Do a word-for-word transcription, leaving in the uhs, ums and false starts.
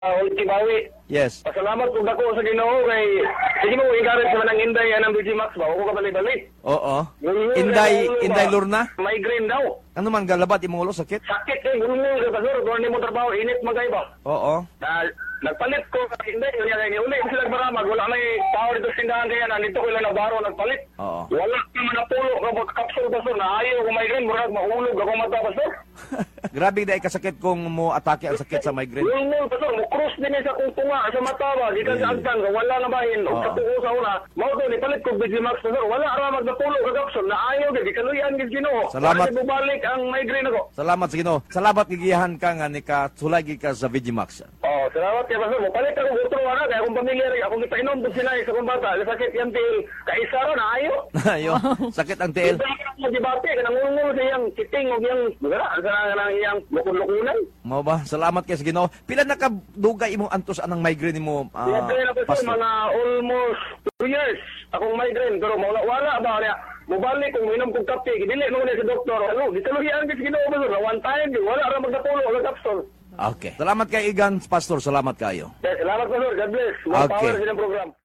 Ulti Bawi. Yes. Pasalamat kung dako sa Ginoo kay sige mo i-encourage man ang Inday yan ang Digimax ba? Ako ka balik-balik. Oo. Gulungol Inday, ka, Inday ba? Lorna? Migraine daw. Ano man galabat imong ulo sakit? Sakit eh, gulungol ka pastor. Kung hindi mo trabaho, init magay ba? Oo. Na, nagpalit ko kasi Inday, yun yan, uli sila nagmaramag. Wala may tao dito sa tindahan kaya nandito ko ilang nabaro, nagpalit. Oo. Wala ka man napulo kapag kapsul pastor na ayaw kung migraine, murag mahulog ako mata pastor. Grabe dai kasakit kung mo atake ang sakit sa migraine. Gulungol pastor, mo cross din sa kung tunga sa mata ba? Di ka sa agtan, wala na bahin. O Oo. sa tuko sa una, mao to ni palit ko Digimax pastor. Wala ra magnapulo ka kapsul na ayaw di kaluyan gid Ginoo. Salamat. Kasi bubalik ang migraine ako. Salamat sa Ginoo. Salamat gigiyahan ka nga ni ka sulagi ka sa Vigimax. Oh, salamat kay pastor. Palit ako butro ana kay akong pamilya rin akong ipainom pud sila sa kong bata. Sakit yan til kaisa ra na ayaw. Ayo, sakit ang tiil. Mo dibate kanang ngulngul sa iyang kiting o iyang wala sa nang iyang lukon-lukunan. Mao ba? Salamat kay sa Ginoo. Pila na ka dugay imong antos anang migraine nimo? ah, Migraine ako sa pastor? mga almost two years. Akong migraine pero wala wala ba niya. Mubalik kung minom kong kape, dili mo ni sa doktor. Ano, gitaluhian gid Ginoo ba na one time di wala ra magdapulo ang kapsul. Okay. Salamat kay Igan, Pastor. Salamat kayo. Salamat pastor. God bless. More Okay. power sa inyong program.